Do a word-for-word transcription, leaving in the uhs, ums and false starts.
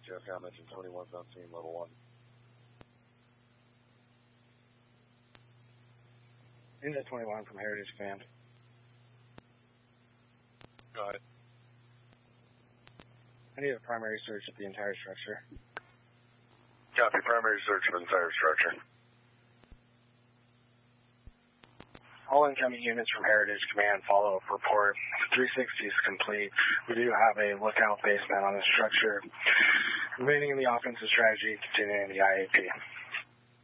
Sheriff County mentioned twenty-one's on scene, level one. Unit twenty-one from Heritage Command. Go ahead. I need a primary search of the entire structure. Copy, primary search of the entire structure. All incoming units from Heritage Command follow up report. three sixty is complete. We do have a lookout basement on the structure. Remaining in the offensive strategy, continuing the I A P.